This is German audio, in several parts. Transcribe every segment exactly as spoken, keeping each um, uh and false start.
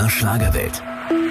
der Schlagerwelt.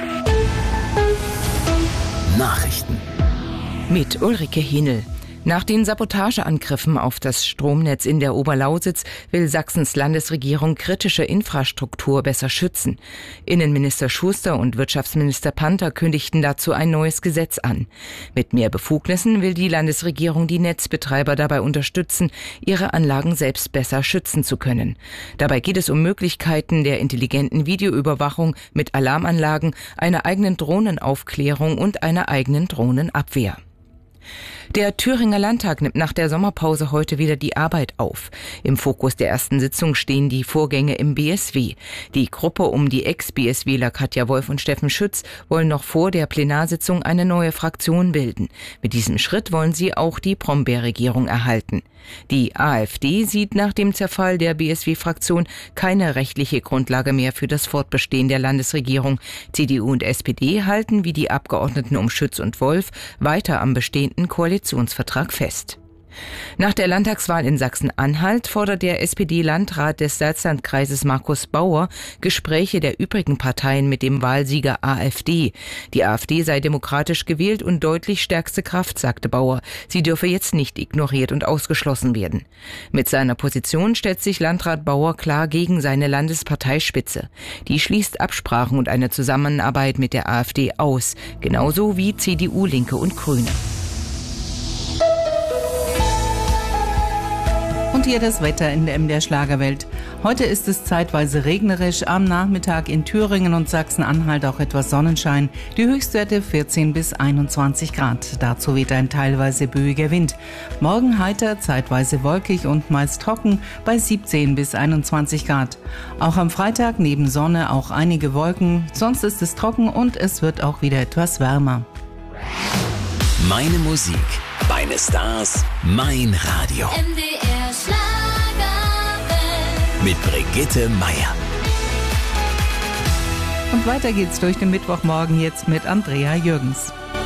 Nachrichten. Mit Ulrike Hinel. Nach den Sabotageangriffen auf das Stromnetz in der Oberlausitz will Sachsens Landesregierung kritische Infrastruktur besser schützen. Innenminister Schuster und Wirtschaftsminister Panther kündigten dazu ein neues Gesetz an. Mit mehr Befugnissen will die Landesregierung die Netzbetreiber dabei unterstützen, ihre Anlagen selbst besser schützen zu können. Dabei geht es um Möglichkeiten der intelligenten Videoüberwachung mit Alarmanlagen, einer eigenen Drohnenaufklärung und einer eigenen Drohnenabwehr. Der Thüringer Landtag nimmt nach der Sommerpause heute wieder die Arbeit auf. Im Fokus der ersten Sitzung stehen die Vorgänge im B S W. Die Gruppe um die Ex-BSWler Katja Wolf und Steffen Schütz wollen noch vor der Plenarsitzung eine neue Fraktion bilden. Mit diesem Schritt wollen sie auch die Brombeer-Regierung erhalten. Die AfD sieht nach dem Zerfall der B S W-Fraktion keine rechtliche Grundlage mehr für das Fortbestehen der Landesregierung. C D U und S P D halten wie die Abgeordneten um Schütz und Wolf weiter am bestehenden Koalitionsvertrag fest. Nach der Landtagswahl in Sachsen-Anhalt fordert der S P D-Landrat des Salzlandkreises Markus Bauer Gespräche der übrigen Parteien mit dem Wahlsieger AfD. Die AfD sei demokratisch gewählt und deutlich stärkste Kraft, sagte Bauer. Sie dürfe jetzt nicht ignoriert und ausgeschlossen werden. Mit seiner Position stellt sich Landrat Bauer klar gegen seine Landesparteispitze. Die schließt Absprachen und eine Zusammenarbeit mit der AfD aus, genauso wie C D U, Linke und Grüne. Und hier das Wetter in der M D R Schlagerwelt. Heute ist es zeitweise regnerisch, am Nachmittag in Thüringen und Sachsen-Anhalt auch etwas Sonnenschein. Die Höchstwerte vierzehn bis einundzwanzig Grad. Dazu weht ein teilweise böiger Wind. Morgen heiter, zeitweise wolkig und meist trocken bei siebzehn bis einundzwanzig Grad. Auch am Freitag neben Sonne auch einige Wolken. Sonst ist es trocken und es wird auch wieder etwas wärmer. Meine Musik, meine Stars, mein Radio. M D R Schlagerwelt. Mit Brigitte Meier. Und weiter geht's durch den Mittwochmorgen jetzt mit Andrea Jürgens.